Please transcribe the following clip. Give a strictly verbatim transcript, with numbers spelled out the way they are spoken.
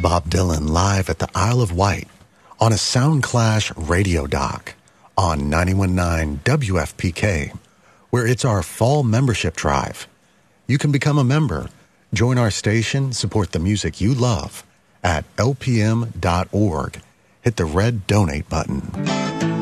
Bob Dylan live at the Isle of Wight on a Soundclash radio doc on ninety-one point nine W F P K, where it's our fall membership drive. You can become a member, join our station, support the music you love at L P M dot org. Hit the red donate button.